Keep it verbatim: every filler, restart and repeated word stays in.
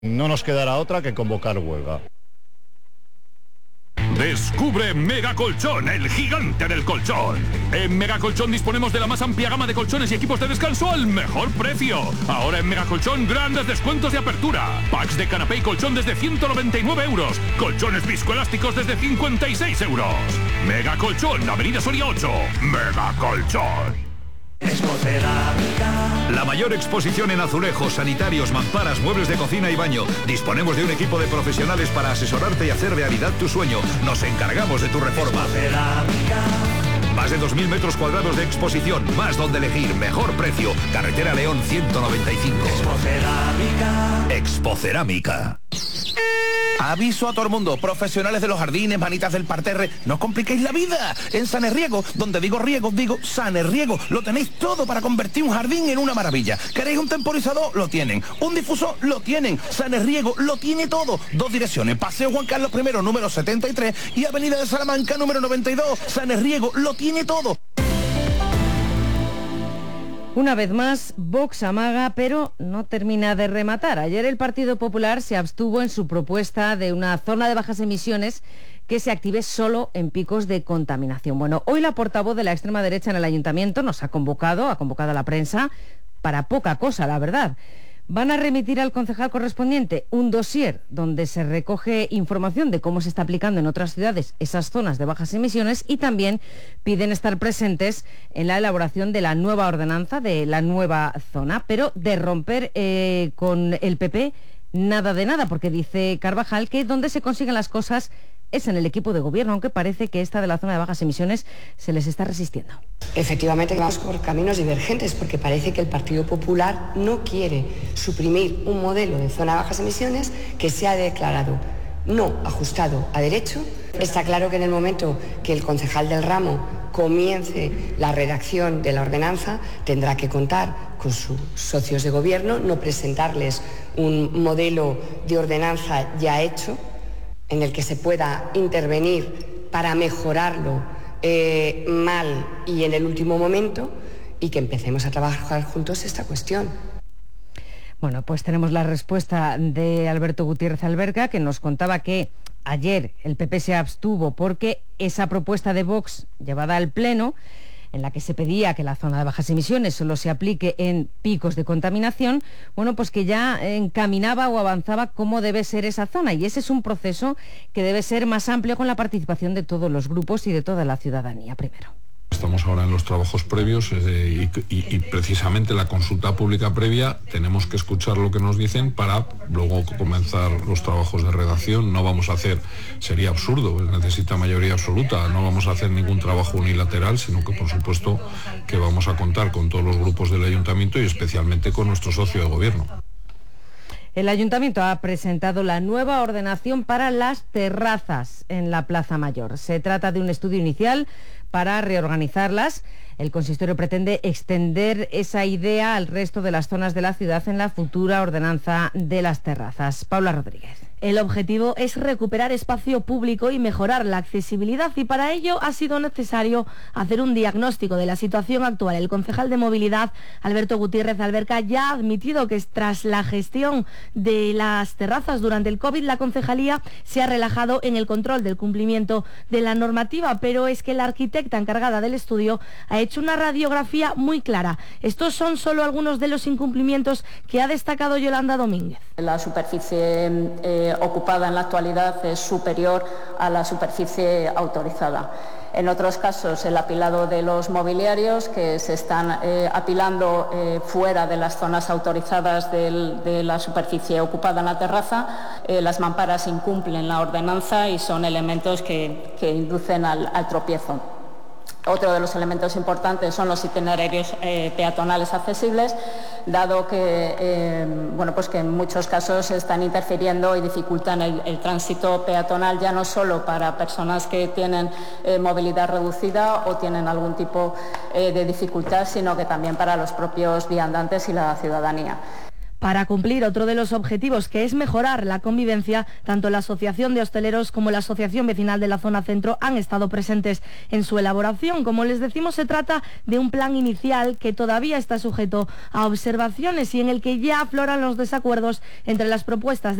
No nos quedará otra que convocar huelga. Descubre Mega Colchón, el gigante del colchón. En Mega Colchón disponemos de la más amplia gama de colchones y equipos de descanso al mejor precio. Ahora en Mega Colchón, grandes descuentos de apertura. Packs de canapé y colchón desde ciento noventa y nueve euros. Colchones viscoelásticos desde cincuenta y seis euros. Mega Colchón, Avenida Soria ocho. Mega Colchón. Expocerámica. La mayor exposición en azulejos, sanitarios, mamparas, muebles de cocina y baño. Disponemos de un equipo de profesionales para asesorarte y hacer realidad tu sueño. Nos encargamos de tu reforma. Más de dos mil metros cuadrados de exposición, más donde elegir, mejor precio. Carretera León ciento noventa y cinco. Expocerámica. Expocerámica. Aviso a todo el mundo, profesionales de los jardines, manitas del parterre, no os compliquéis la vida. En Sanerriego, donde digo riego, digo Sanerriego, lo tenéis todo para convertir un jardín en una maravilla. ¿Queréis un temporizador? Lo tienen. ¿Un difusor? Lo tienen. Sanerriego lo tiene todo. Dos direcciones, Paseo Juan Carlos primero, número setenta y tres y Avenida de Salamanca, número noventa y dos. Sanerriego lo tiene todo. Una vez más, Vox amaga, pero no termina de rematar. Ayer el Partido Popular se abstuvo en su propuesta de una zona de bajas emisiones que se active solo en picos de contaminación. Bueno, hoy la portavoz de la extrema derecha en el Ayuntamiento nos ha convocado, ha convocado a la prensa, para poca cosa, la verdad. Van a remitir al concejal correspondiente un dossier donde se recoge información de cómo se está aplicando en otras ciudades esas zonas de bajas emisiones y también piden estar presentes en la elaboración de la nueva ordenanza de la nueva zona, pero de romper eh, con el P P nada de nada, porque dice Carvajal que donde se consiguen las cosas es en el equipo de gobierno, aunque parece que esta de la zona de bajas emisiones se les está resistiendo. Efectivamente vamos por caminos divergentes porque parece que el Partido Popular no quiere suprimir un modelo de zona de bajas emisiones que se ha declarado no ajustado a derecho. Está claro que en el momento que el concejal del ramo comience la redacción de la ordenanza tendrá que contar con sus socios de gobierno, no presentarles un modelo de ordenanza ya hecho en el que se pueda intervenir para mejorarlo eh, mal y en el último momento, y que empecemos a trabajar juntos esta cuestión. Bueno, pues tenemos la respuesta de Alberto Gutiérrez Alberca, que nos contaba que ayer el P P se abstuvo porque esa propuesta de Vox llevada al Pleno, en la que se pedía que la zona de bajas emisiones solo se aplique en picos de contaminación, bueno, pues que ya encaminaba o avanzaba cómo debe ser esa zona. Y ese es un proceso que debe ser más amplio con la participación de todos los grupos y de toda la ciudadanía primero. Estamos ahora en los trabajos previos eh, y, y, y precisamente la consulta pública previa tenemos que escuchar lo que nos dicen para luego comenzar los trabajos de redacción. No vamos a hacer, sería absurdo, necesita mayoría absoluta, no vamos a hacer ningún trabajo unilateral, sino que por supuesto que vamos a contar con todos los grupos del ayuntamiento y especialmente con nuestro socio de gobierno. El Ayuntamiento ha presentado la nueva ordenación para las terrazas en la Plaza Mayor. Se trata de un estudio inicial para reorganizarlas. El consistorio pretende extender esa idea al resto de las zonas de la ciudad en la futura ordenanza de las terrazas. Paula Rodríguez. El objetivo es recuperar espacio público y mejorar la accesibilidad, y para ello ha sido necesario hacer un diagnóstico de la situación actual. El concejal de Movilidad, Alberto Gutiérrez Alberca, ya ha admitido que tras la gestión de las terrazas durante el COVID, la concejalía se ha relajado en el control del cumplimiento de la normativa, pero es que la arquitecta encargada del estudio ha hecho una radiografía muy clara. Estos son solo algunos de los incumplimientos que ha destacado Yolanda Domínguez. La superficie eh, ocupada en la actualidad es superior a la superficie autorizada. En otros casos, el apilado de los mobiliarios que se están eh, apilando eh, fuera de las zonas autorizadas del, de la superficie ocupada en la terraza. Eh, las mamparas incumplen la ordenanza y son elementos que, que inducen al, al tropiezo. Otro de los elementos importantes son los itinerarios eh, peatonales accesibles, dado que, eh, bueno, pues que en muchos casos están interfiriendo y dificultan el, el tránsito peatonal, ya no solo para personas que tienen eh, movilidad reducida o tienen algún tipo eh, de dificultad, sino que también para los propios viandantes y la ciudadanía. Para cumplir otro de los objetivos, que es mejorar la convivencia, tanto la Asociación de Hosteleros como la Asociación Vecinal de la Zona Centro han estado presentes en su elaboración. Como les decimos, se trata de un plan inicial que todavía está sujeto a observaciones y en el que ya afloran los desacuerdos entre las propuestas